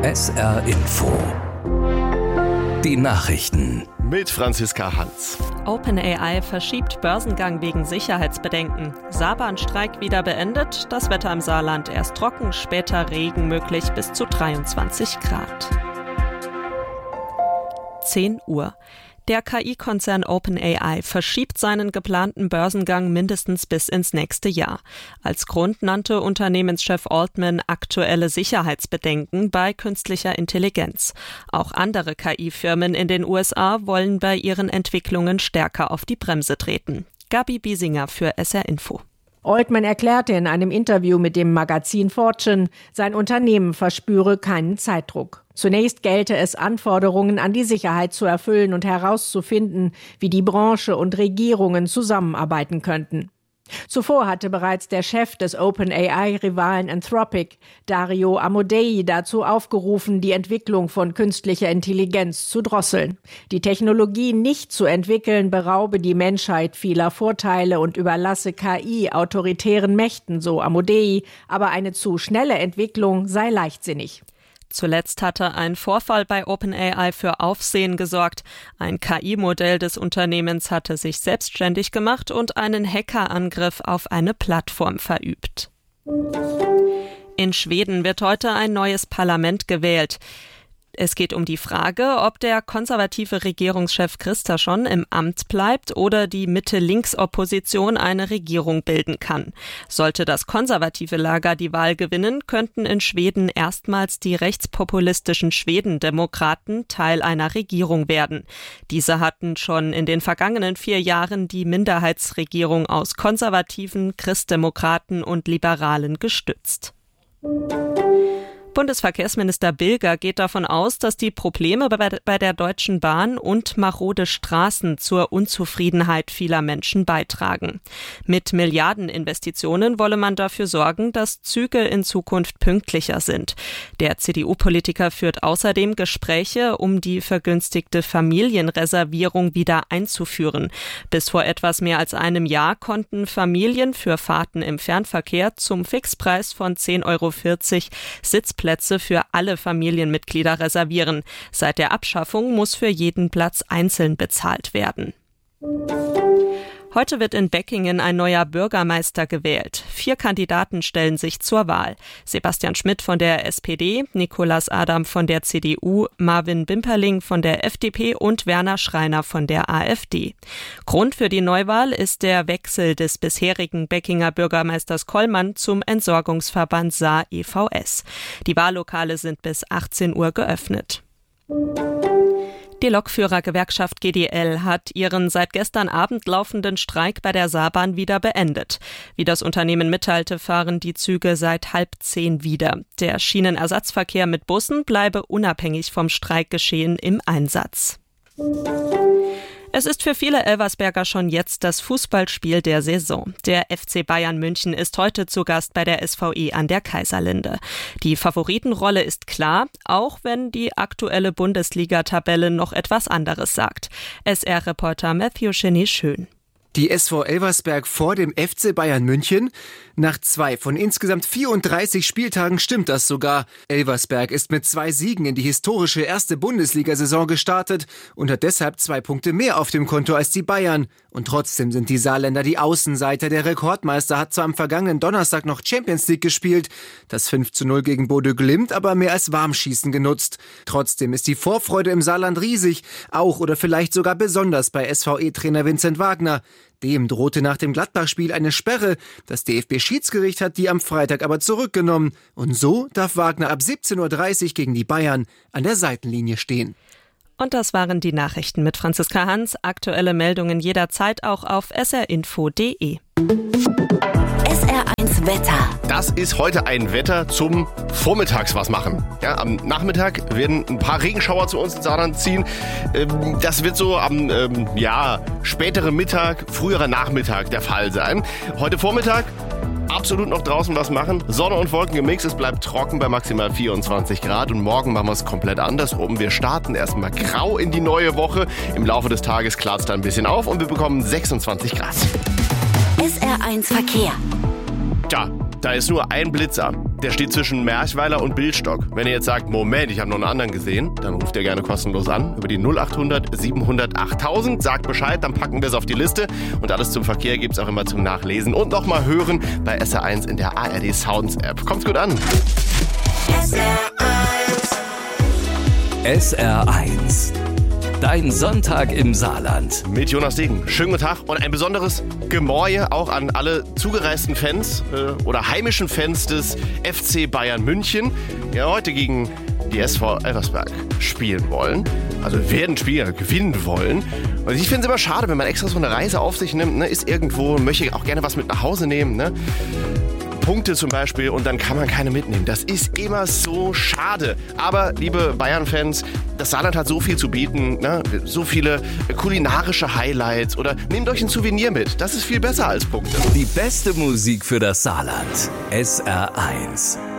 SR Info. Die Nachrichten. Mit Franziska Hans. OpenAI verschiebt Börsengang wegen Sicherheitsbedenken. Saarbahnstreik wieder beendet. Das Wetter im Saarland erst trocken, später Regen möglich bis zu 23 Grad. 10 Uhr. Der KI-Konzern OpenAI verschiebt seinen geplanten Börsengang mindestens bis ins nächste Jahr. Als Grund nannte Unternehmenschef Altman aktuelle Sicherheitsbedenken bei künstlicher Intelligenz. Auch andere KI-Firmen in den USA wollen bei ihren Entwicklungen stärker auf die Bremse treten. Gabi Biesinger für SR Info. Altman erklärte in einem Interview mit dem Magazin Fortune, sein Unternehmen verspüre keinen Zeitdruck. Zunächst gelte es, Anforderungen an die Sicherheit zu erfüllen und herauszufinden, wie die Branche und Regierungen zusammenarbeiten könnten. Zuvor hatte bereits der Chef des OpenAI-Rivalen Anthropic, Dario Amodei, dazu aufgerufen, die Entwicklung von künstlicher Intelligenz zu drosseln. Die Technologie nicht zu entwickeln, beraube die Menschheit vieler Vorteile und überlasse KI autoritären Mächten, so Amodei, aber eine zu schnelle Entwicklung sei leichtsinnig. Zuletzt hatte ein Vorfall bei OpenAI für Aufsehen gesorgt. Ein KI-Modell des Unternehmens hatte sich selbstständig gemacht und einen Hackerangriff auf eine Plattform verübt. In Schweden wird heute ein neues Parlament gewählt. Es geht um die Frage, ob der konservative Regierungschef Kristersson im Amt bleibt oder die Mitte-Links-Opposition eine Regierung bilden kann. Sollte das konservative Lager die Wahl gewinnen, könnten in Schweden erstmals die rechtspopulistischen Schwedendemokraten Teil einer Regierung werden. Diese hatten schon in den vergangenen 4 Jahren die Minderheitsregierung aus Konservativen, Christdemokraten und Liberalen gestützt. Bundesverkehrsminister Bilger geht davon aus, dass die Probleme bei der Deutschen Bahn und marode Straßen zur Unzufriedenheit vieler Menschen beitragen. Mit Milliardeninvestitionen wolle man dafür sorgen, dass Züge in Zukunft pünktlicher sind. Der CDU-Politiker führt außerdem Gespräche, um die vergünstigte Familienreservierung wieder einzuführen. Bis vor etwas mehr als einem Jahr konnten Familien für Fahrten im Fernverkehr zum Fixpreis von 10,40 € Sitzplätze für alle Familienmitglieder reservieren. Seit der Abschaffung muss für jeden Platz einzeln bezahlt werden. Heute wird in Beckingen ein neuer Bürgermeister gewählt. 4 Kandidaten stellen sich zur Wahl. Sebastian Schmidt von der SPD, Nicolas Adam von der CDU, Marvin Bimperling von der FDP und Werner Schreiner von der AfD. Grund für die Neuwahl ist der Wechsel des bisherigen Beckinger Bürgermeisters Kollmann zum Entsorgungsverband Saar EVS. Die Wahllokale sind bis 18 Uhr geöffnet. Die Lokführergewerkschaft GDL hat ihren seit gestern Abend laufenden Streik bei der Saarbahn wieder beendet. Wie das Unternehmen mitteilte, fahren die Züge seit 9:30 wieder. Der Schienenersatzverkehr mit Bussen bleibe unabhängig vom Streikgeschehen im Einsatz. Es ist für viele Elversberger schon jetzt das Fußballspiel der Saison. Der FC Bayern München ist heute zu Gast bei der SVE an der Kaiserlinde. Die Favoritenrolle ist klar, auch wenn die aktuelle Bundesliga-Tabelle noch etwas anderes sagt. SR-Reporter Matthew Schön. Die SV Elversberg vor dem FC Bayern München? Nach 2 von insgesamt 34 Spieltagen stimmt das sogar. Elversberg ist mit 2 Siegen in die historische erste Bundesliga-Saison gestartet und hat deshalb 2 Punkte mehr auf dem Konto als die Bayern. Und trotzdem sind die Saarländer die Außenseiter. Der Rekordmeister hat zwar am vergangenen Donnerstag noch Champions League gespielt, das 5:0 gegen Bodø Glimt aber mehr als Warmschießen genutzt. Trotzdem ist die Vorfreude im Saarland riesig, auch oder vielleicht sogar besonders bei SVE-Trainer Vincent Wagner. Dem drohte nach dem Gladbach-Spiel eine Sperre. Das DFB-Schiedsgericht hat die am Freitag aber zurückgenommen. Und so darf Wagner ab 17:30 Uhr gegen die Bayern an der Seitenlinie stehen. Und das waren die Nachrichten mit Franziska Hans. Aktuelle Meldungen jederzeit auch auf srinfo.de. SR1 Wetter. Das ist heute ein Wetter zum Vormittags was machen. Ja, am Nachmittag werden ein paar Regenschauer zu uns ins Saarland ziehen. Das wird so am späteren Mittag, früherer Nachmittag der Fall sein. Heute Vormittag absolut noch draußen was machen. Sonne und Wolken gemixt. Es bleibt trocken bei maximal 24 Grad. Und morgen machen wir es komplett andersrum. Wir starten erstmal grau in die neue Woche. Im Laufe des Tages klart es dann ein bisschen auf und wir bekommen 26 Grad. SR1 Verkehr. Tja, da ist nur ein Blitzer. Der steht zwischen Merchweiler und Billstock. Wenn ihr jetzt sagt, Moment, ich habe noch einen anderen gesehen, dann ruft ihr gerne kostenlos an über die 0800 700 8000. Sagt Bescheid, dann packen wir es auf die Liste. Und alles zum Verkehr gibt es auch immer zum Nachlesen und nochmal hören bei SR1 in der ARD Sounds App. Kommt's gut an. SR1. Dein Sonntag im Saarland. Mit Jonas Degen. Schönen guten Tag und ein besonderes Gemäue auch an alle zugereisten Fans oder heimischen Fans des FC Bayern München, die heute gegen die SV Elversberg spielen wollen. Also werden spielen, gewinnen wollen. Und ich finde es immer schade, wenn man extra so eine Reise auf sich nimmt, ne, ist irgendwo, möchte auch gerne was mit nach Hause nehmen, ne? Punkte zum Beispiel, und dann kann man keine mitnehmen. Das ist immer so schade. Aber, liebe Bayern-Fans, das Saarland hat so viel zu bieten, ne? So viele kulinarische Highlights, oder nehmt euch ein Souvenir mit. Das ist viel besser als Punkte. Die beste Musik für das Saarland. SR1.